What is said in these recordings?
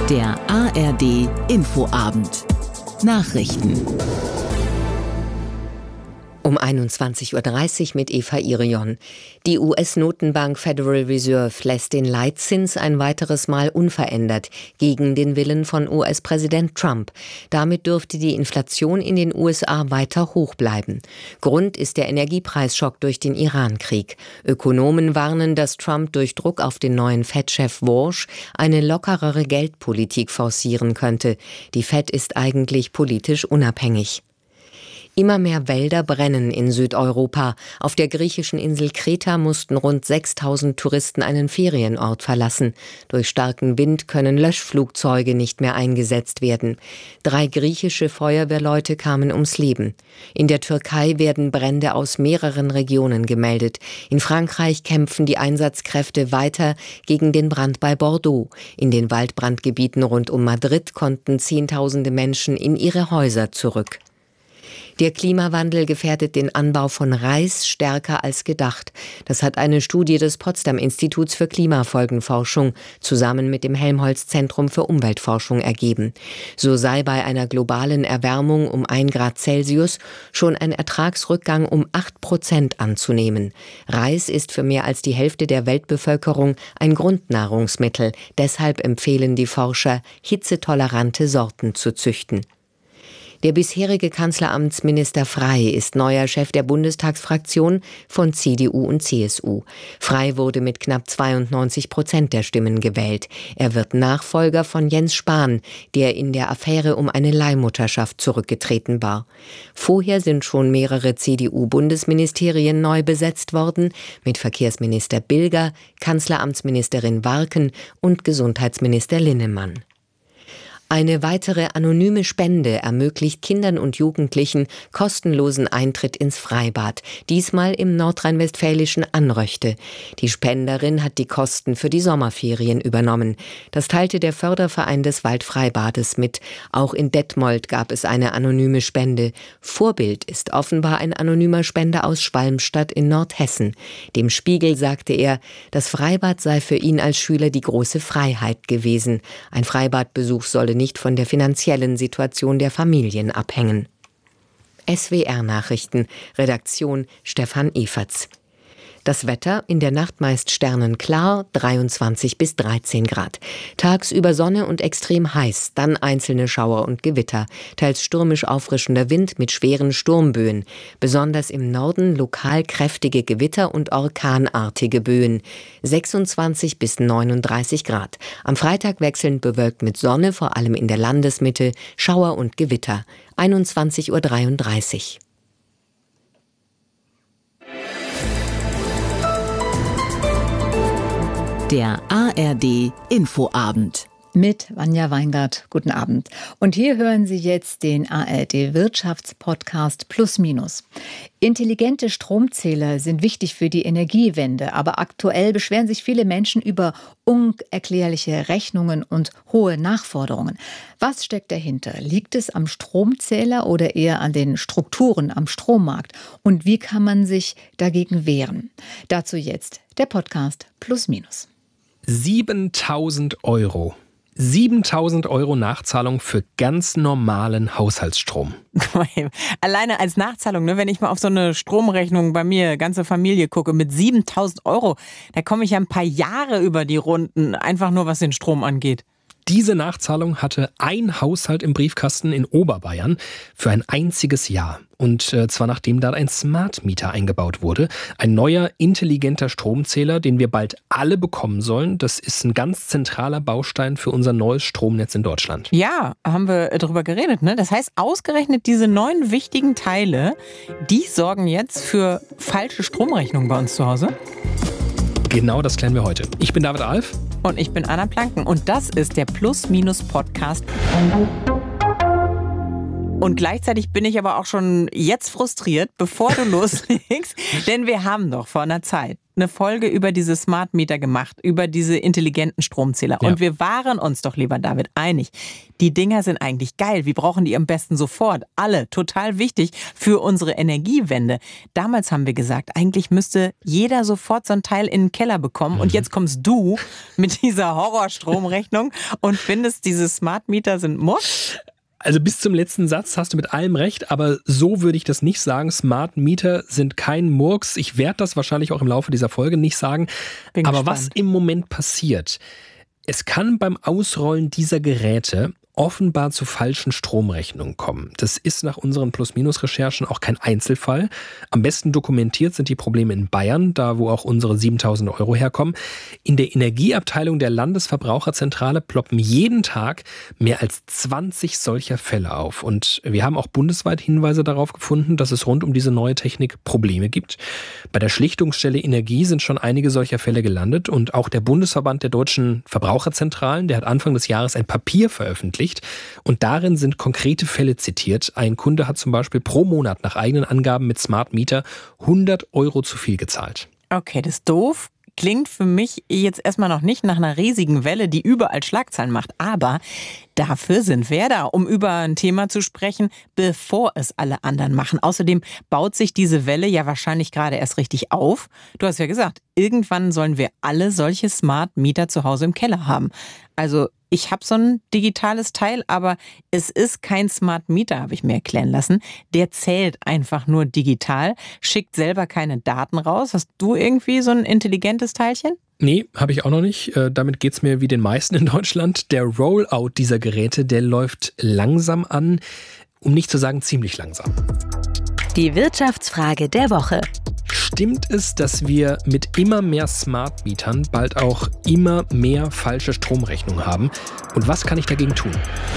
Der ARD Infoabend. Nachrichten. Um 21:30 Uhr mit Eva Irion. Die US-Notenbank Federal Reserve lässt den Leitzins ein weiteres Mal unverändert, gegen den Willen von US-Präsident Trump. Damit dürfte die Inflation in den USA weiter hoch bleiben. Grund ist der Energiepreisschock durch den Iran-Krieg. Ökonomen warnen, dass Trump durch Druck auf den neuen Fed-Chef Walsh eine lockerere Geldpolitik forcieren könnte. Die Fed ist eigentlich politisch unabhängig. Immer mehr Wälder brennen in Südeuropa. Auf der griechischen Insel Kreta mussten rund 6.000 Touristen einen Ferienort verlassen. Durch starken Wind können Löschflugzeuge nicht mehr eingesetzt werden. 3 griechische Feuerwehrleute kamen ums Leben. In der Türkei werden Brände aus mehreren Regionen gemeldet. In Frankreich kämpfen die Einsatzkräfte weiter gegen den Brand bei Bordeaux. In den Waldbrandgebieten rund um Madrid konnten Zehntausende Menschen in ihre Häuser zurück. Der Klimawandel gefährdet den Anbau von Reis stärker als gedacht. Das hat eine Studie des Potsdam-Instituts für Klimafolgenforschung zusammen mit dem Helmholtz-Zentrum für Umweltforschung ergeben. So sei bei einer globalen Erwärmung um 1 Grad Celsius schon ein Ertragsrückgang um 8% anzunehmen. Reis ist für mehr als die Hälfte der Weltbevölkerung ein Grundnahrungsmittel. Deshalb empfehlen die Forscher, hitzetolerante Sorten zu züchten. Der bisherige Kanzleramtsminister Frey ist neuer Chef der Bundestagsfraktion von CDU und CSU. Frey wurde mit knapp 92% der Stimmen gewählt. Er wird Nachfolger von Jens Spahn, der in der Affäre um eine Leihmutterschaft zurückgetreten war. Vorher sind schon mehrere CDU-Bundesministerien neu besetzt worden, mit Verkehrsminister Bilger, Kanzleramtsministerin Warken und Gesundheitsminister Linnemann. Eine weitere anonyme Spende ermöglicht Kindern und Jugendlichen kostenlosen Eintritt ins Freibad, diesmal im nordrhein-westfälischen Anröchte. Die Spenderin hat die Kosten für die Sommerferien übernommen. Das teilte der Förderverein des Waldfreibades mit. Auch in Detmold gab es eine anonyme Spende. Vorbild ist offenbar ein anonymer Spender aus Schwalmstadt in Nordhessen. Dem Spiegel sagte er, das Freibad sei für ihn als Schüler die große Freiheit gewesen. Ein Freibadbesuch solle nicht von der finanziellen Situation der Familien abhängen. SWR-Nachrichten, Redaktion Stefan Eferts. Das Wetter, in der Nacht meist sternenklar, 23 bis 13 Grad. Tagsüber Sonne und extrem heiß, dann einzelne Schauer und Gewitter. Teils stürmisch auffrischender Wind mit schweren Sturmböen. Besonders im Norden lokal kräftige Gewitter und orkanartige Böen. 26 bis 39 Grad. Am Freitag wechselnd bewölkt mit Sonne, vor allem in der Landesmitte, Schauer und Gewitter. 21:33 Uhr. Der ARD Infoabend. Mit Vanja Weingart. Guten Abend. Und hier hören Sie jetzt den ARD Wirtschaftspodcast Plus Minus. Intelligente Stromzähler sind wichtig für die Energiewende, aber aktuell beschweren sich viele Menschen über unerklärliche Rechnungen und hohe Nachforderungen. Was steckt dahinter? Liegt es am Stromzähler oder eher an den Strukturen am Strommarkt? Und wie kann man sich dagegen wehren? Dazu jetzt der Podcast Plus Minus. 7.000 Euro. 7.000 Euro Nachzahlung für ganz normalen Haushaltsstrom. Alleine als Nachzahlung, wenn ich mal auf so eine Stromrechnung bei mir, ganze Familie gucke, mit 7.000 Euro, da komme ich ja ein paar Jahre über die Runden, einfach nur was den Strom angeht. Diese Nachzahlung hatte ein Haushalt im Briefkasten in Oberbayern für ein einziges Jahr. Und zwar nachdem da ein Smart Meter eingebaut wurde. Ein neuer, intelligenter Stromzähler, den wir bald alle bekommen sollen. Das ist ein ganz zentraler Baustein für unser neues Stromnetz in Deutschland. Ja, haben wir drüber geredet, ne? Das heißt, ausgerechnet diese 9 wichtigen Teile, die sorgen jetzt für falsche Stromrechnungen bei uns zu Hause. Genau das klären wir heute. Ich bin David Alf. Und ich bin Anna Planken und das ist der Plus-Minus-Podcast. Und gleichzeitig bin ich aber auch schon jetzt frustriert, bevor du loslegst, denn wir haben doch vor einer Zeit eine Folge über diese Smart Meter gemacht, über diese intelligenten Stromzähler. Ja. Und wir waren uns doch, lieber David, einig. Die Dinger sind eigentlich geil. Wir brauchen die am besten sofort. Alle. Total wichtig für unsere Energiewende. Damals haben wir gesagt, eigentlich müsste jeder sofort so ein Teil in den Keller bekommen. Und jetzt kommst du mit dieser Horrorstromrechnung und findest, diese Smart Meter sind Murks? Also bis zum letzten Satz hast du mit allem recht, aber so würde ich das nicht sagen. Smart Meter sind kein Murks. Ich werde das wahrscheinlich auch im Laufe dieser Folge nicht sagen. Bin aber gespannt. was im Moment passiert, es kann beim Ausrollen dieser Geräte offenbar zu falschen Stromrechnungen kommen. Das ist nach unseren Plus-Minus-Recherchen auch kein Einzelfall. Am besten dokumentiert sind die Probleme in Bayern, da wo auch unsere 7.000 € herkommen. In der Energieabteilung der Landesverbraucherzentrale ploppen jeden Tag mehr als 20 solcher Fälle auf. Und wir haben auch bundesweit Hinweise darauf gefunden, dass es rund um diese neue Technik Probleme gibt. Bei der Schlichtungsstelle Energie sind schon einige solcher Fälle gelandet und auch der Bundesverband der deutschen Verbraucherzentralen, der hat Anfang des Jahres ein Papier veröffentlicht, und darin sind konkrete Fälle zitiert. Ein Kunde hat zum Beispiel pro Monat nach eigenen Angaben mit Smart Meter 100 € zu viel gezahlt. Okay, das ist doof. Klingt für mich jetzt erstmal noch nicht nach einer riesigen Welle, die überall Schlagzeilen macht. Aber dafür sind wir da, um über ein Thema zu sprechen, bevor es alle anderen machen. Außerdem baut sich diese Welle ja wahrscheinlich gerade erst richtig auf. Du hast ja gesagt, irgendwann sollen wir alle solche Smart Meter zu Hause im Keller haben. Also ich habe so ein digitales Teil, aber es ist kein Smart Meter, habe ich mir erklären lassen. Der zählt einfach nur digital, schickt selber keine Daten raus. Hast du irgendwie so ein intelligentes Teilchen? Nee, habe ich auch noch nicht. Damit geht's mir wie den meisten in Deutschland. Der Rollout dieser Geräte, der läuft langsam an, um nicht zu sagen ziemlich langsam. Die Wirtschaftsfrage der Woche. Stimmt es, dass wir mit immer mehr Smart Metern bald auch immer mehr falsche Stromrechnungen haben? Und was kann ich dagegen tun?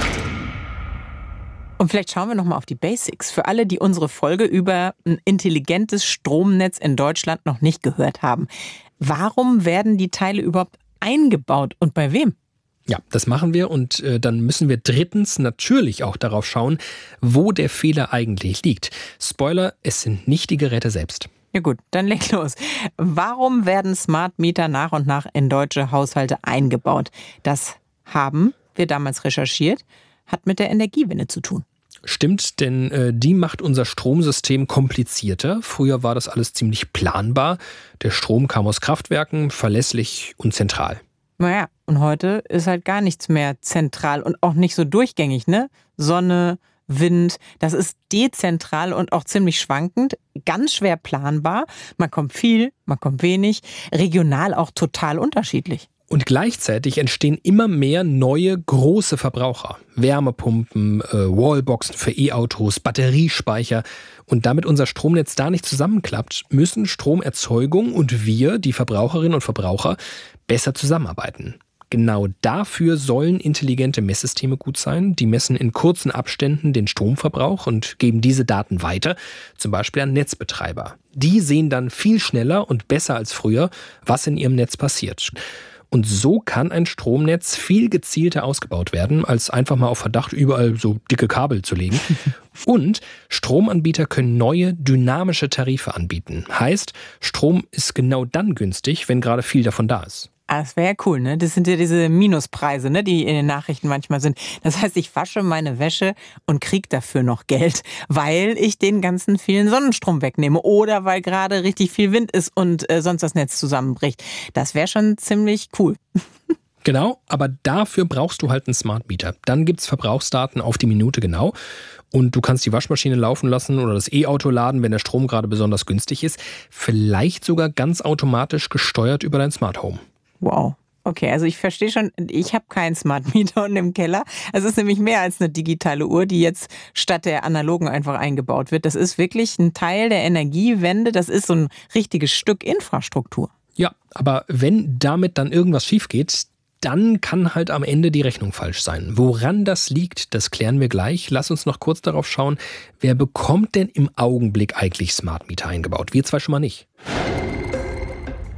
Und vielleicht schauen wir nochmal auf die Basics. Für alle, die unsere Folge über ein intelligentes Stromnetz in Deutschland noch nicht gehört haben. Warum werden die Teile überhaupt eingebaut und bei wem? Ja, das machen wir und dann müssen wir drittens natürlich auch darauf schauen, wo der Fehler eigentlich liegt. Spoiler, es sind nicht die Geräte selbst. Ja gut, dann leg los. Warum werden Smart Meter nach und nach in deutsche Haushalte eingebaut? Das haben wir damals recherchiert, hat mit der Energiewende zu tun. Stimmt, denn die macht unser Stromsystem komplizierter. Früher war das alles ziemlich planbar. Der Strom kam aus Kraftwerken, verlässlich und zentral. Naja, und heute ist halt gar nichts mehr zentral und auch nicht so durchgängig, ne? Sonne, Wind, das ist dezentral und auch ziemlich schwankend, ganz schwer planbar. Man kommt viel, man kommt wenig, regional auch total unterschiedlich. Und gleichzeitig entstehen immer mehr neue große Verbraucher. Wärmepumpen, Wallboxen für E-Autos, Batteriespeicher. Und damit unser Stromnetz da nicht zusammenklappt, müssen Stromerzeugung und wir, die Verbraucherinnen und Verbraucher, besser zusammenarbeiten. Genau dafür sollen intelligente Messsysteme gut sein. Die messen in kurzen Abständen den Stromverbrauch und geben diese Daten weiter, zum Beispiel an Netzbetreiber. Die sehen dann viel schneller und besser als früher, was in ihrem Netz passiert. Und so kann ein Stromnetz viel gezielter ausgebaut werden, als einfach mal auf Verdacht überall so dicke Kabel zu legen. Und Stromanbieter können neue, dynamische Tarife anbieten. Heißt, Strom ist genau dann günstig, wenn gerade viel davon da ist. Das wäre ja cool, ne? Das sind ja diese Minuspreise, ne, die in den Nachrichten manchmal sind. Das heißt, ich wasche meine Wäsche und kriege dafür noch Geld, weil ich den ganzen vielen Sonnenstrom wegnehme oder weil gerade richtig viel Wind ist und sonst das Netz zusammenbricht. Das wäre schon ziemlich cool. Genau, aber dafür brauchst du halt einen Smart Meter. Dann gibt's Verbrauchsdaten auf die Minute genau. Und du kannst die Waschmaschine laufen lassen oder das E-Auto laden, wenn der Strom gerade besonders günstig ist. Vielleicht sogar ganz automatisch gesteuert über dein Smart Home. Wow. Okay, also ich verstehe schon, ich habe keinen Smart Meter unten im Keller. Es ist nämlich mehr als eine digitale Uhr, die jetzt statt der analogen einfach eingebaut wird. Das ist wirklich ein Teil der Energiewende. Das ist so ein richtiges Stück Infrastruktur. Ja, aber wenn damit dann irgendwas schief geht, dann kann halt am Ende die Rechnung falsch sein. Woran das liegt, das klären wir gleich. Lass uns noch kurz darauf schauen, wer bekommt denn im Augenblick eigentlich Smart Meter eingebaut? Wir zwei schon mal nicht.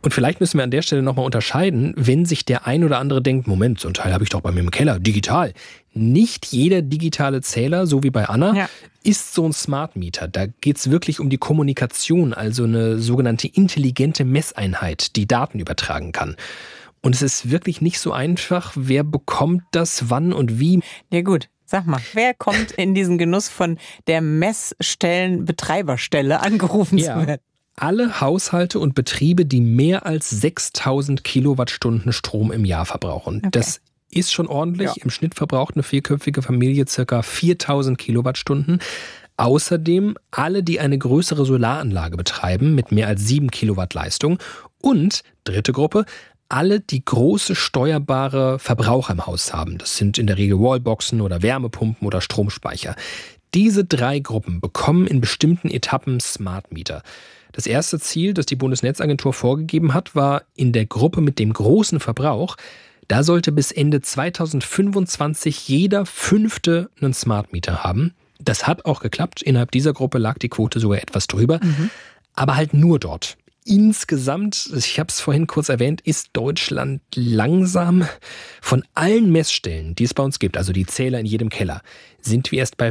Und vielleicht müssen wir an der Stelle nochmal unterscheiden, wenn sich der ein oder andere denkt, Moment, so ein Teil habe ich doch bei mir im Keller, digital. Nicht jeder digitale Zähler, so wie bei Anna, ist so ein Smart Meter. Da geht es wirklich um die Kommunikation, also eine sogenannte intelligente Messeinheit, die Daten übertragen kann. Und es ist wirklich nicht so einfach, wer bekommt das, wann und wie. Ja gut. Sag mal, wer kommt in diesen Genuss von der Messstellenbetreiberstelle angerufen zu werden? Alle Haushalte und Betriebe, die mehr als 6000 Kilowattstunden Strom im Jahr verbrauchen. Okay. Das ist schon ordentlich. Ja. Im Schnitt verbraucht eine vierköpfige Familie ca. 4000 Kilowattstunden. Außerdem alle, die eine größere Solaranlage betreiben mit mehr als 7 Kilowatt Leistung. Und, dritte Gruppe, alle, die große steuerbare Verbraucher im Haus haben. Das sind in der Regel Wallboxen oder Wärmepumpen oder Stromspeicher. Diese 3 Gruppen bekommen in bestimmten Etappen Smart Meter. Das erste Ziel, das die Bundesnetzagentur vorgegeben hat, war in der Gruppe mit dem großen Verbrauch. Da sollte bis Ende 2025 jeder 5. einen Smart Meter haben. Das hat auch geklappt. Innerhalb dieser Gruppe lag die Quote sogar etwas drüber. Aber halt nur dort. Insgesamt, ich habe es vorhin kurz erwähnt, ist Deutschland langsam. Von allen Messstellen, die es bei uns gibt, also die Zähler in jedem Keller, sind wir erst bei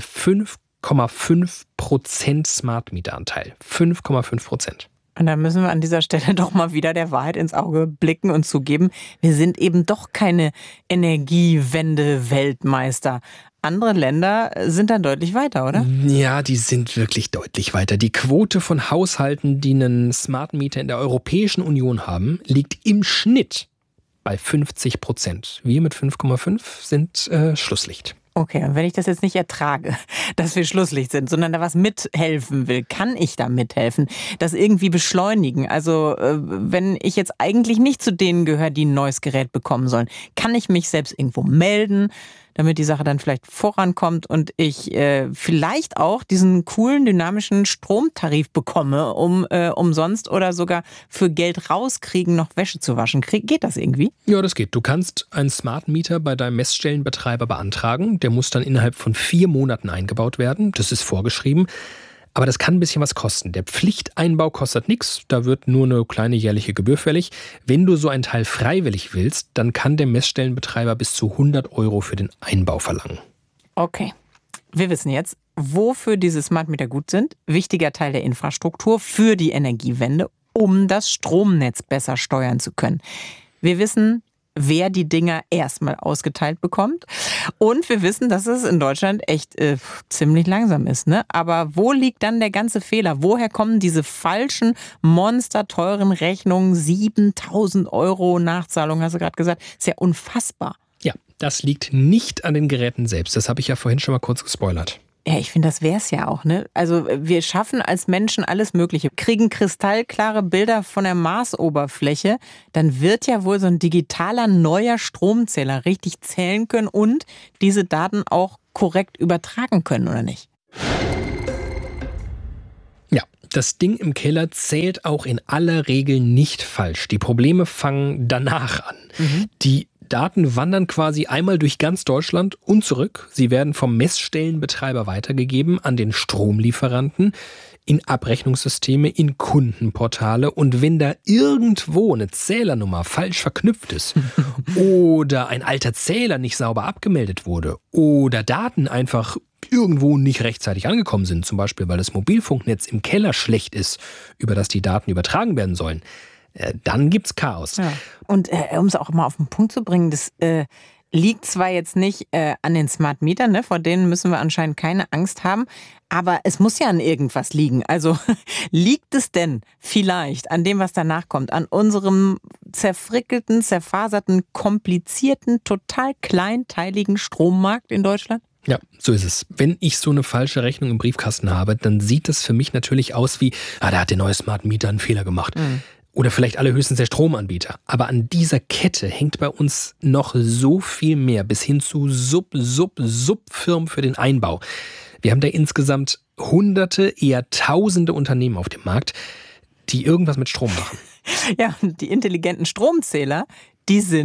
5,5% Smart Meter Anteil. 5,5%. Und da müssen wir an dieser Stelle doch mal wieder der Wahrheit ins Auge blicken und zugeben, wir sind eben doch keine Energiewende-Weltmeister. Andere Länder sind dann deutlich weiter, oder? Ja, die sind wirklich deutlich weiter. Die Quote von Haushalten, die einen Smart Meter in der Europäischen Union haben, liegt im Schnitt bei 50%. Wir mit 5,5 sind Schlusslicht. Okay, und wenn ich das jetzt nicht ertrage, dass wir Schlusslicht sind, sondern da was mithelfen will, kann ich da mithelfen? Das irgendwie beschleunigen? Also wenn ich jetzt eigentlich nicht zu denen gehöre, die ein neues Gerät bekommen sollen, kann ich mich selbst irgendwo melden, damit die Sache dann vielleicht vorankommt und ich vielleicht auch diesen coolen, dynamischen Stromtarif bekomme, um umsonst oder sogar für Geld rauskriegen, noch Wäsche zu waschen. Geht das irgendwie? Ja, das geht. Du kannst einen Smart Meter bei deinem Messstellenbetreiber beantragen. Der muss dann innerhalb von 4 Monaten eingebaut werden. Das ist vorgeschrieben. Aber das kann ein bisschen was kosten. Der Pflichteinbau kostet nichts, da wird nur eine kleine jährliche Gebühr fällig. Wenn du so ein Teil freiwillig willst, dann kann der Messstellenbetreiber bis zu 100 € für den Einbau verlangen. Okay, wir wissen jetzt, wofür diese Smart Meter gut sind. Wichtiger Teil der Infrastruktur für die Energiewende, um das Stromnetz besser steuern zu können. Wir wissen, wer die Dinger erstmal ausgeteilt bekommt. Und wir wissen, dass es in Deutschland echt ziemlich langsam ist, ne? Aber wo liegt dann der ganze Fehler? Woher kommen diese falschen, monsterteuren Rechnungen? 7.000 € Nachzahlung, hast du gerade gesagt. Ist ja unfassbar. Ja, das liegt nicht an den Geräten selbst. Das habe ich ja vorhin schon mal kurz gespoilert. Ja, ich finde, das wär's ja auch, ne? Also wir schaffen als Menschen alles Mögliche, kriegen kristallklare Bilder von der Marsoberfläche, dann wird ja wohl so ein digitaler neuer Stromzähler richtig zählen können und diese Daten auch korrekt übertragen können, oder nicht? Ja, das Ding im Keller zählt auch in aller Regel nicht falsch. Die Probleme fangen danach an. Die Daten wandern quasi einmal durch ganz Deutschland und zurück. Sie werden vom Messstellenbetreiber weitergegeben an den Stromlieferanten, in Abrechnungssysteme, in Kundenportale. Und wenn da irgendwo eine Zählernummer falsch verknüpft ist oder ein alter Zähler nicht sauber abgemeldet wurde oder Daten einfach irgendwo nicht rechtzeitig angekommen sind, zum Beispiel weil das Mobilfunknetz im Keller schlecht ist, über das die Daten übertragen werden sollen, dann gibt's Chaos. Ja. Und um es auch mal auf den Punkt zu bringen, das liegt zwar jetzt nicht an den Smart Metern, ne? Vor denen müssen wir anscheinend keine Angst haben, aber es muss ja an irgendwas liegen. Also liegt es denn vielleicht an dem, was danach kommt, an unserem zerfrickelten, zerfaserten, komplizierten, total kleinteiligen Strommarkt in Deutschland? Ja, so ist es. Wenn ich so eine falsche Rechnung im Briefkasten habe, dann sieht das für mich natürlich aus wie, da hat der neue Smart Meter einen Fehler gemacht. Oder vielleicht allerhöchstens der Stromanbieter. Aber an dieser Kette hängt bei uns noch so viel mehr, bis hin zu Subfirmen für den Einbau. Wir haben da insgesamt Hunderte, eher Tausende Unternehmen auf dem Markt, die irgendwas mit Strom machen. Ja, und die intelligenten Stromzähler, die sind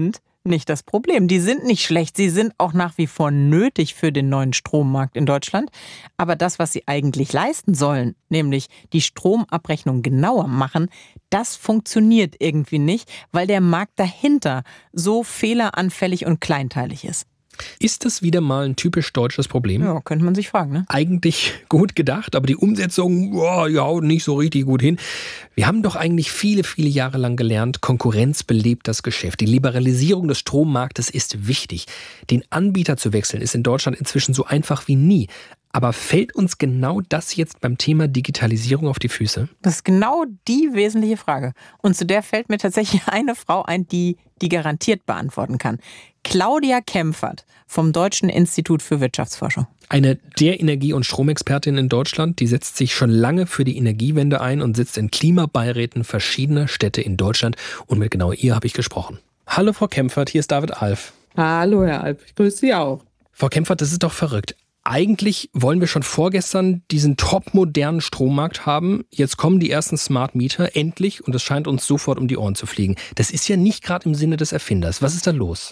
nicht das Problem. Die sind nicht schlecht. Sie sind auch nach wie vor nötig für den neuen Strommarkt in Deutschland. Aber das, was sie eigentlich leisten sollen, nämlich die Stromabrechnung genauer machen, das funktioniert irgendwie nicht, weil der Markt dahinter so fehleranfällig und kleinteilig ist. Ist das wieder mal ein typisch deutsches Problem? Ja, könnte man sich fragen, ne? Eigentlich gut gedacht, aber die Umsetzung, haut nicht so richtig gut hin. Wir haben doch eigentlich viele, viele Jahre lang gelernt, Konkurrenz belebt das Geschäft. Die Liberalisierung des Strommarktes ist wichtig. Den Anbieter zu wechseln ist in Deutschland inzwischen so einfach wie nie. Aber fällt uns genau das jetzt beim Thema Digitalisierung auf die Füße? Das ist genau die wesentliche Frage. Und zu der fällt mir tatsächlich eine Frau ein, die garantiert beantworten kann. Claudia Kempfert vom Deutschen Institut für Wirtschaftsforschung. Eine der Energie- und Stromexpertin in Deutschland, die setzt sich schon lange für die Energiewende ein und sitzt in Klimabeiräten verschiedener Städte in Deutschland. Und mit genau ihr habe ich gesprochen. Hallo Frau Kempfert, hier ist David Alf. Hallo Herr Alf, ich grüße Sie auch. Frau Kempfert, das ist doch verrückt. Eigentlich wollen wir schon vorgestern diesen topmodernen Strommarkt haben. Jetzt kommen die ersten Smart Meter endlich und es scheint uns sofort um die Ohren zu fliegen. Das ist ja nicht gerade im Sinne des Erfinders. Was ist da los?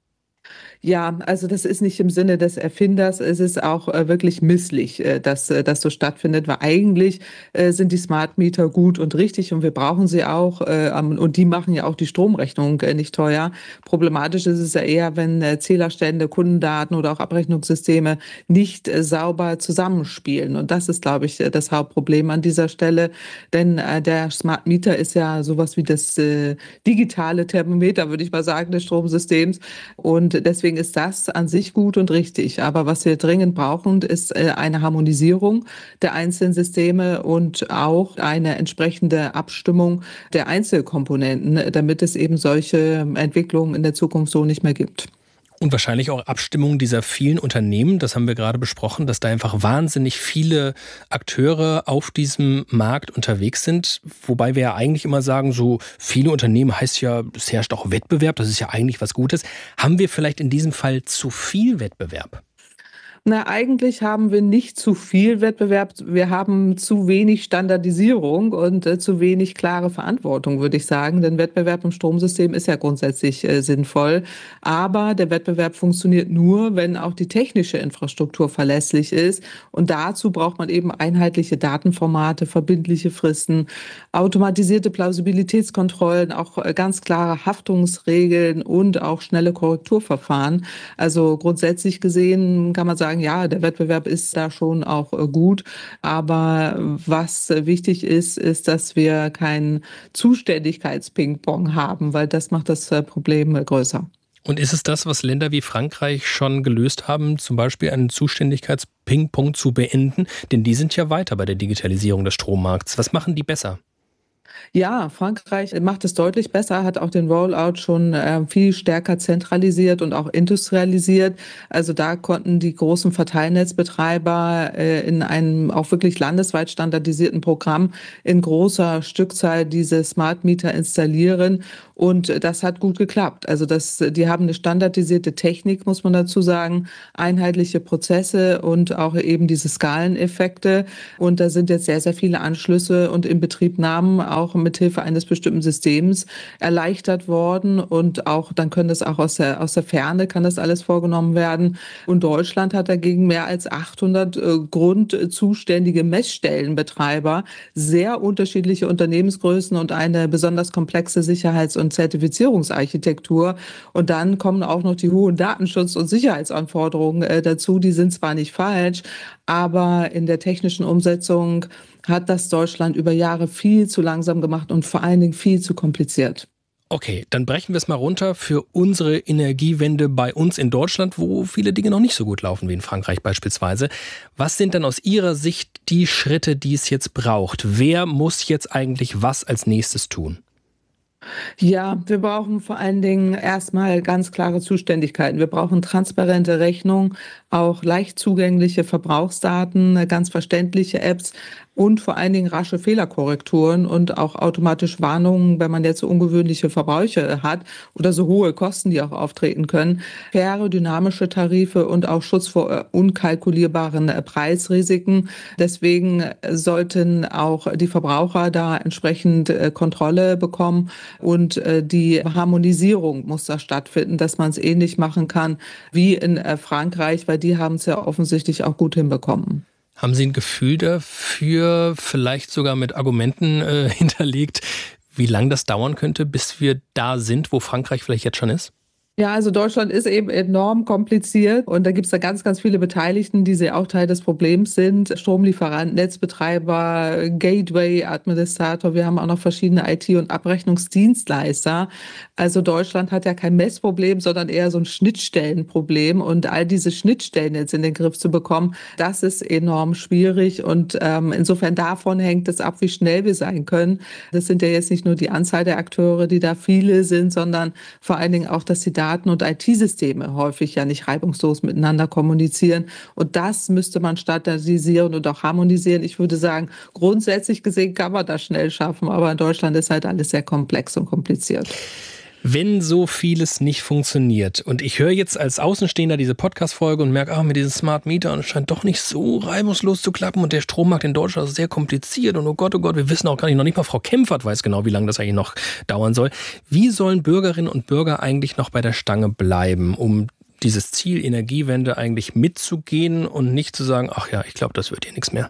Ja, also das ist nicht im Sinne des Erfinders. Es ist auch wirklich misslich, dass das so stattfindet, weil eigentlich sind die Smart Meter gut und richtig und wir brauchen sie auch. Und die machen ja auch die Stromrechnung nicht teuer. Problematisch ist es ja eher, wenn Zählerstände, Kundendaten oder auch Abrechnungssysteme nicht sauber zusammenspielen. Und das ist, glaube ich, das Hauptproblem an dieser Stelle. Denn der Smart Meter ist ja sowas wie das digitale Thermometer, würde ich mal sagen, des Stromsystems. Und deswegen ist das an sich gut und richtig. Aber was wir dringend brauchen, ist eine Harmonisierung der einzelnen Systeme und auch eine entsprechende Abstimmung der Einzelkomponenten, damit es eben solche Entwicklungen in der Zukunft so nicht mehr gibt. Und wahrscheinlich auch Abstimmung dieser vielen Unternehmen, das haben wir gerade besprochen, dass da einfach wahnsinnig viele Akteure auf diesem Markt unterwegs sind. Wobei wir ja eigentlich immer sagen, so viele Unternehmen heißt ja, es herrscht auch Wettbewerb, das ist ja eigentlich was Gutes. Haben wir vielleicht in diesem Fall zu viel Wettbewerb? Na, eigentlich haben wir nicht zu viel Wettbewerb. Wir haben zu wenig Standardisierung und zu wenig klare Verantwortung, würde ich sagen. Denn Wettbewerb im Stromsystem ist ja grundsätzlich sinnvoll. Aber der Wettbewerb funktioniert nur, wenn auch die technische Infrastruktur verlässlich ist. Und dazu braucht man eben einheitliche Datenformate, verbindliche Fristen, automatisierte Plausibilitätskontrollen, auch ganz klare Haftungsregeln und auch schnelle Korrekturverfahren. Also grundsätzlich gesehen kann man sagen, ja, der Wettbewerb ist da schon auch gut. Aber was wichtig ist, ist, dass wir keinen Zuständigkeits-Ping-Pong haben, weil das macht das Problem größer. Und ist es das, was Länder wie Frankreich schon gelöst haben, zum Beispiel einen Zuständigkeits-Ping-Pong zu beenden? Denn die sind ja weiter bei der Digitalisierung des Strommarkts. Was machen die besser? Ja, Frankreich macht es deutlich besser, hat auch den Rollout schon viel stärker zentralisiert und auch industrialisiert. Also da konnten die großen Verteilnetzbetreiber in einem auch wirklich landesweit standardisierten Programm in großer Stückzahl diese Smart Meter installieren. Und das hat gut geklappt. Also die haben eine standardisierte Technik, muss man dazu sagen, einheitliche Prozesse und auch eben diese Skaleneffekte. Und da sind jetzt sehr, sehr viele Anschlüsse und Inbetriebnahmen auch mithilfe eines bestimmten Systems erleichtert worden. Und auch dann können das auch aus der Ferne kann das alles vorgenommen werden. Und Deutschland hat dagegen mehr als 800 grundzuständige Messstellenbetreiber, sehr unterschiedliche Unternehmensgrößen und eine besonders komplexe Sicherheits- und Zertifizierungsarchitektur. Und dann kommen auch noch die hohen Datenschutz- und Sicherheitsanforderungen dazu. Die sind zwar nicht falsch, aber in der technischen Umsetzung hat das Deutschland über Jahre viel zu langsam gemacht und vor allen Dingen viel zu kompliziert. Okay, dann brechen wir es mal runter für unsere Energiewende bei uns in Deutschland, wo viele Dinge noch nicht so gut laufen wie in Frankreich beispielsweise. Was sind denn aus Ihrer Sicht die Schritte, die es jetzt braucht? Wer muss jetzt eigentlich was als nächstes tun? Ja, wir brauchen vor allen Dingen erstmal ganz klare Zuständigkeiten. Wir brauchen transparente Rechnungen, auch leicht zugängliche Verbrauchsdaten, ganz verständliche Apps, und vor allen Dingen rasche Fehlerkorrekturen und auch automatische Warnungen, wenn man jetzt so ungewöhnliche Verbräuche hat oder so hohe Kosten, die auch auftreten können. Faire, dynamische Tarife und auch Schutz vor unkalkulierbaren Preisrisiken. Deswegen sollten auch die Verbraucher da entsprechend Kontrolle bekommen und die Harmonisierung muss da stattfinden, dass man es ähnlich machen kann wie in Frankreich, weil die haben es ja offensichtlich auch gut hinbekommen. Haben Sie ein Gefühl dafür, vielleicht sogar mit Argumenten hinterlegt, wie lange das dauern könnte, bis wir da sind, wo Frankreich vielleicht jetzt schon ist? Ja, also Deutschland ist eben enorm kompliziert und da gibt es da ganz, ganz viele Beteiligten, die sehr auch Teil des Problems sind. Stromlieferant, Netzbetreiber, Gateway-Administrator, wir haben auch noch verschiedene IT- und Abrechnungsdienstleister. Also Deutschland hat ja kein Messproblem, sondern eher so ein Schnittstellenproblem und all diese Schnittstellen jetzt in den Griff zu bekommen, das ist enorm schwierig und insofern davon hängt es ab, wie schnell wir sein können. Das sind ja jetzt nicht nur die Anzahl der Akteure, die da viele sind, sondern vor allen Dingen auch, dass die Daten- und IT-Systeme häufig ja nicht reibungslos miteinander kommunizieren. Und das müsste man standardisieren und auch harmonisieren. Ich würde sagen, grundsätzlich gesehen kann man das schnell schaffen, aber in Deutschland ist halt alles sehr komplex und kompliziert. Wenn so vieles nicht funktioniert und ich höre jetzt als Außenstehender diese Podcast-Folge und merke, mit diesen Smart Meter und es scheint doch nicht so reibungslos zu klappen und der Strommarkt in Deutschland ist sehr kompliziert und oh Gott, wir wissen auch gar nicht, noch nicht mal Frau Kempfert weiß genau, wie lange das eigentlich noch dauern soll. Wie sollen Bürgerinnen und Bürger eigentlich noch bei der Stange bleiben, um dieses Ziel Energiewende eigentlich mitzugehen und nicht zu sagen, ach ja, ich glaube, das wird hier nichts mehr?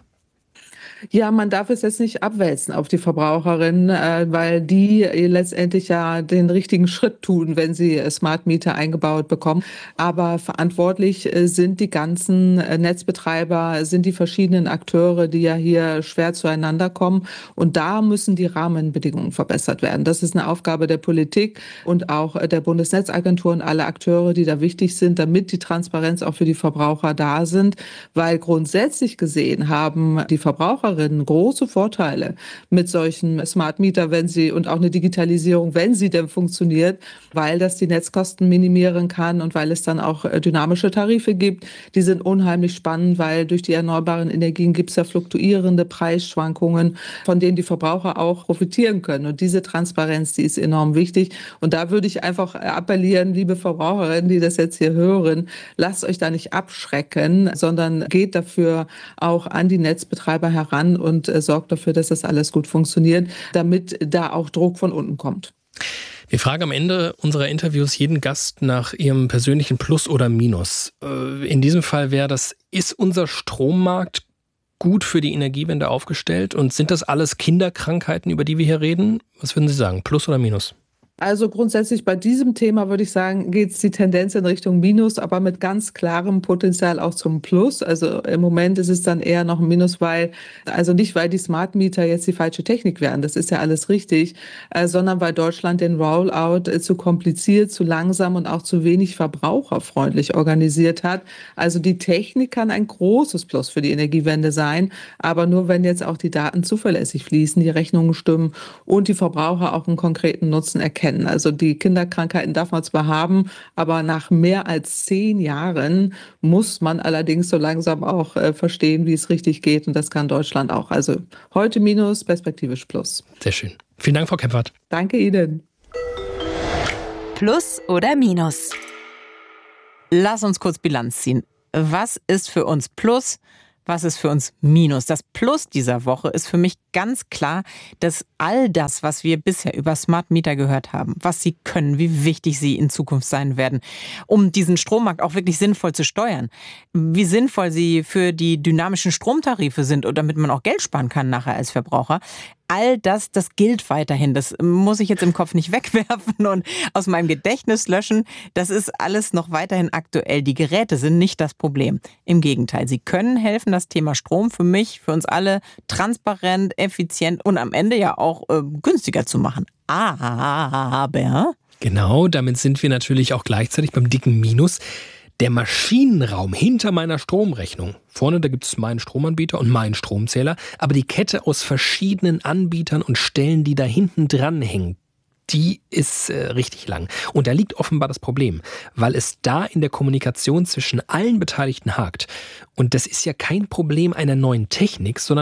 Ja, man darf es jetzt nicht abwälzen auf die Verbraucherinnen, weil die letztendlich ja den richtigen Schritt tun, wenn sie Smart Meter eingebaut bekommen. Aber verantwortlich sind die ganzen Netzbetreiber, sind die verschiedenen Akteure, die ja hier schwer zueinander kommen. Und da müssen die Rahmenbedingungen verbessert werden. Das ist eine Aufgabe der Politik und auch der Bundesnetzagentur und alle Akteure, die da wichtig sind, damit die Transparenz auch für die Verbraucher da sind. Weil grundsätzlich gesehen haben die Verbraucher große Vorteile mit solchen Smart Meter, wenn sie und auch eine Digitalisierung, wenn sie denn funktioniert, weil das die Netzkosten minimieren kann und weil es dann auch dynamische Tarife gibt. Die sind unheimlich spannend, weil durch die erneuerbaren Energien gibt es ja fluktuierende Preisschwankungen, von denen die Verbraucher auch profitieren können. Und diese Transparenz, die ist enorm wichtig. Und da würde ich einfach appellieren, liebe Verbraucherinnen, die das jetzt hier hören, lasst euch da nicht abschrecken, sondern geht dafür auch an die Netzbetreiber heran und sorgt dafür, dass das alles gut funktioniert, damit da auch Druck von unten kommt. Wir fragen am Ende unserer Interviews jeden Gast nach ihrem persönlichen Plus oder Minus. In diesem Fall wäre das, ist unser Strommarkt gut für die Energiewende aufgestellt und sind das alles Kinderkrankheiten, über die wir hier reden? Was würden Sie sagen, Plus oder Minus? Also grundsätzlich bei diesem Thema würde ich sagen, geht es die Tendenz in Richtung Minus, aber mit ganz klarem Potenzial auch zum Plus. Also im Moment ist es dann eher noch ein Minus, also nicht, weil die Smart Meter jetzt die falsche Technik wären, das ist ja alles richtig, sondern weil Deutschland den Rollout zu kompliziert, zu langsam und auch zu wenig verbraucherfreundlich organisiert hat. Also die Technik kann ein großes Plus für die Energiewende sein, aber nur wenn jetzt auch die Daten zuverlässig fließen, die Rechnungen stimmen und die Verbraucher auch einen konkreten Nutzen erkennen. Also die Kinderkrankheiten darf man zwar haben, aber nach mehr als 10 Jahren muss man allerdings so langsam auch verstehen, wie es richtig geht. Und das kann Deutschland auch. Also heute Minus, perspektivisch Plus. Sehr schön. Vielen Dank, Frau Kempfert. Danke Ihnen. Plus oder Minus? Lass uns kurz Bilanz ziehen. Was ist für uns Plus? Was ist für uns Minus? Das Plus dieser Woche ist für mich ganz klar, dass all das, was wir bisher über Smart Meter gehört haben, was sie können, wie wichtig sie in Zukunft sein werden, um diesen Strommarkt auch wirklich sinnvoll zu steuern, wie sinnvoll sie für die dynamischen Stromtarife sind und damit man auch Geld sparen kann nachher als Verbraucher. All das gilt weiterhin. Das muss ich jetzt im Kopf nicht wegwerfen und aus meinem Gedächtnis löschen. Das ist alles noch weiterhin aktuell. Die Geräte sind nicht das Problem. Im Gegenteil, sie können helfen, das Thema Strom für mich, für uns alle transparent, effizient und am Ende ja auch günstiger zu machen. Aber... Genau, damit sind wir natürlich auch gleichzeitig beim dicken Minus. Der Maschinenraum hinter meiner Stromrechnung. Vorne, da gibt es meinen Stromanbieter und meinen Stromzähler. Aber die Kette aus verschiedenen Anbietern und Stellen, die da hinten dran hängen, die ist richtig lang. Und da liegt offenbar das Problem, weil es da in der Kommunikation zwischen allen Beteiligten hakt. Und das ist ja kein Problem einer neuen Technik, sondern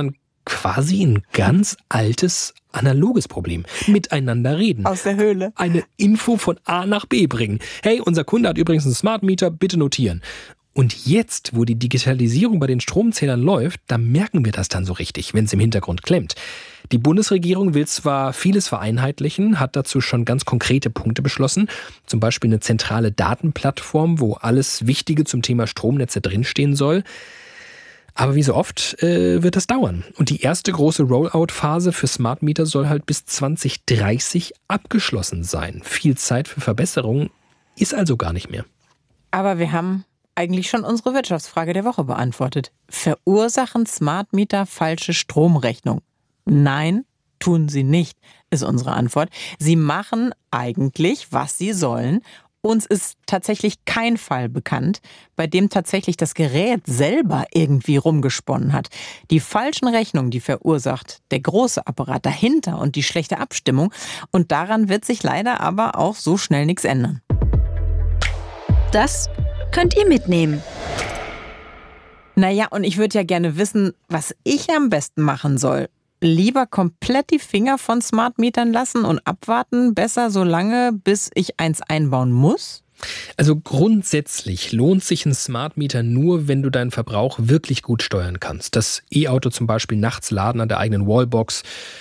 quasi ein ganz altes, analoges Problem. Miteinander reden. Aus der Höhle. Eine Info von A nach B bringen. Hey, unser Kunde hat übrigens einen Smart Meter, bitte notieren. Und jetzt, wo die Digitalisierung bei den Stromzählern läuft, da merken wir das dann so richtig, wenn es im Hintergrund klemmt. Die Bundesregierung will zwar vieles vereinheitlichen, hat dazu schon ganz konkrete Punkte beschlossen, zum Beispiel eine zentrale Datenplattform, wo alles Wichtige zum Thema Stromnetze drinstehen soll. Aber wie so oft wird das dauern. Und die erste große Rollout-Phase für Smart Meter soll halt bis 2030 abgeschlossen sein. Viel Zeit für Verbesserungen ist also gar nicht mehr. Aber wir haben eigentlich schon unsere Wirtschaftsfrage der Woche beantwortet. Verursachen Smart Meter falsche Stromrechnung? Nein, tun sie nicht, ist unsere Antwort. Sie machen eigentlich, was sie sollen. Uns ist tatsächlich kein Fall bekannt, bei dem tatsächlich das Gerät selber irgendwie rumgesponnen hat. Die falschen Rechnungen, die verursacht der große Apparat dahinter und die schlechte Abstimmung. Und daran wird sich leider aber auch so schnell nichts ändern. Das könnt ihr mitnehmen. Naja, und ich würde ja gerne wissen, was ich am besten machen soll. Lieber komplett die Finger von Smart Metern lassen und abwarten, besser so lange, bis ich eins einbauen muss? Also grundsätzlich lohnt sich ein Smart Meter nur, wenn du deinen Verbrauch wirklich gut steuern kannst. Das E-Auto zum Beispiel nachts laden an der eigenen Wallbox.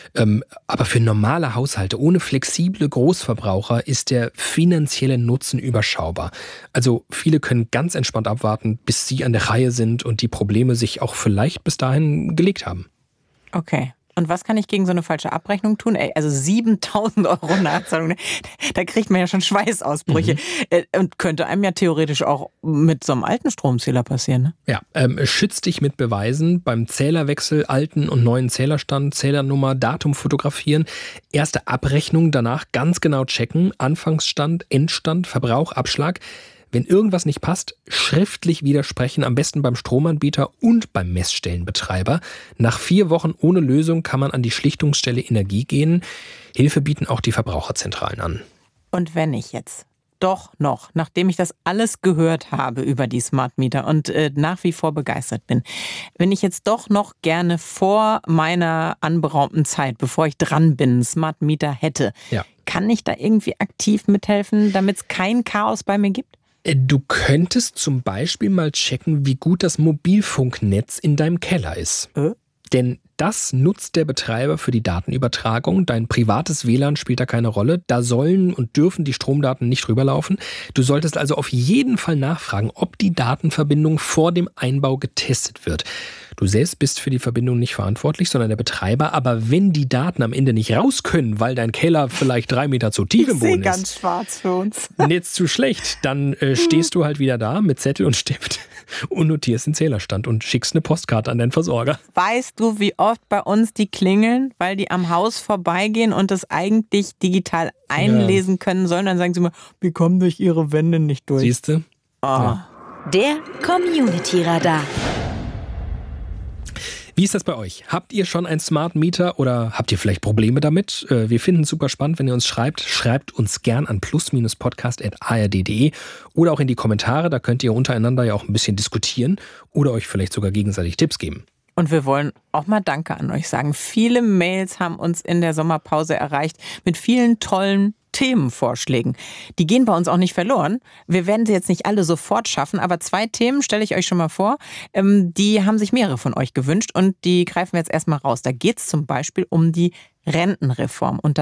Aber für normale Haushalte ohne flexible Großverbraucher ist der finanzielle Nutzen überschaubar. Also viele können ganz entspannt abwarten, bis sie an der Reihe sind und die Probleme sich auch vielleicht bis dahin gelegt haben. Okay. Und was kann ich gegen so eine falsche Abrechnung tun? Also 7.000 € Nachzahlung, da kriegt man ja schon Schweißausbrüche. Und könnte einem ja theoretisch auch mit so einem alten Stromzähler passieren, ne? Ja, schütz dich mit Beweisen beim Zählerwechsel, alten und neuen Zählerstand, Zählernummer, Datum fotografieren, erste Abrechnung, danach ganz genau checken, Anfangsstand, Endstand, Verbrauch, Abschlag. Wenn irgendwas nicht passt, schriftlich widersprechen, am besten beim Stromanbieter und beim Messstellenbetreiber. Nach 4 Wochen ohne Lösung kann man an die Schlichtungsstelle Energie gehen. Hilfe bieten auch die Verbraucherzentralen an. Und wenn ich jetzt doch noch, nachdem ich das alles gehört habe über die Smart Meter und nach wie vor begeistert bin, wenn ich jetzt doch noch gerne vor meiner anberaumten Zeit, bevor ich dran bin, einen Smart Meter hätte, kann ich da irgendwie aktiv mithelfen, damit es kein Chaos bei mir gibt? Du könntest zum Beispiel mal checken, wie gut das Mobilfunknetz in deinem Keller ist. Denn das nutzt der Betreiber für die Datenübertragung. Dein privates WLAN spielt da keine Rolle. Da sollen und dürfen die Stromdaten nicht rüberlaufen. Du solltest also auf jeden Fall nachfragen, ob die Datenverbindung vor dem Einbau getestet wird. Du selbst bist für die Verbindung nicht verantwortlich, sondern der Betreiber. Aber wenn die Daten am Ende nicht raus können, weil dein Keller vielleicht 3 Meter zu tief im Boden ist. Ich sehe ganz schwarz für uns. Nicht zu schlecht. Dann stehst du halt wieder da mit Zettel und Stift und notierst den Zählerstand und schickst eine Postkarte an deinen Versorger. Weißt du, wie oft bei uns die klingeln, weil die am Haus vorbeigehen und das eigentlich digital einlesen können sollen? Dann sagen sie immer, wir kommen durch ihre Wände nicht durch. Siehst du? Oh. Ja. Der Community-Radar. Wie ist das bei euch? Habt ihr schon ein Smart Meter oder habt ihr vielleicht Probleme damit? Wir finden es super spannend, wenn ihr uns schreibt. Schreibt uns gern an plus-podcast@ard.de oder auch in die Kommentare. Da könnt ihr untereinander ja auch ein bisschen diskutieren oder euch vielleicht sogar gegenseitig Tipps geben. Und wir wollen auch mal Danke an euch sagen. Viele Mails haben uns in der Sommerpause erreicht mit vielen tollen Themenvorschlägen. Die gehen bei uns auch nicht verloren. Wir werden sie jetzt nicht alle sofort schaffen, aber 2 Themen stelle ich euch schon mal vor. Die haben sich mehrere von euch gewünscht und die greifen wir jetzt erstmal raus. Da geht es zum Beispiel um die Rentenreform. Unter